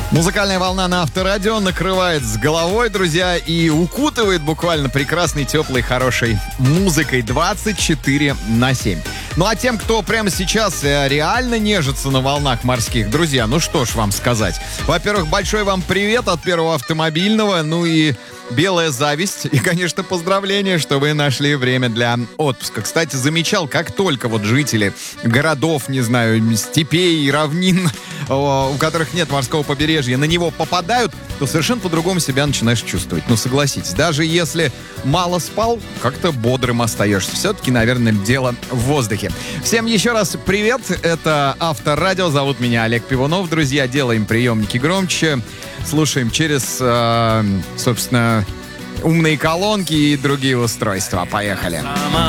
Музыкальная волна на Авторадио накрывает с головой, друзья, и укутывает буквально прекрасной, теплой, хорошей музыкой 24/7. Ну а тем, кто прямо сейчас реально нежится на волнах морских, друзья, ну что ж вам сказать. Во-первых, большой вам привет от Первого автомобильного, ну и белая зависть и, конечно, поздравления, что вы нашли время для отпуска. Кстати, замечал, как только вот жители городов, не знаю, степей и равнин, у которых нет морского побережья, на него попадают, то совершенно по-другому себя начинаешь чувствовать. Ну, согласитесь, даже если мало спал, как-то бодрым остаешься. Все-таки, наверное, дело в воздухе. Всем еще раз привет, это Авторадио, зовут меня Олег Пивунов. Друзья, делаем приемники громче, слушаем через, собственно, умные колонки и другие устройства. Поехали.